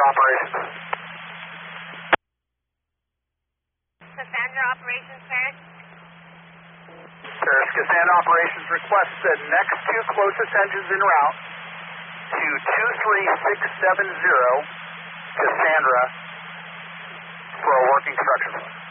Operations. Cassandra Operations, Paris. Paris, Cassandra Operations requests the next two closest engines en route to 23670 Cassandra for a working structure.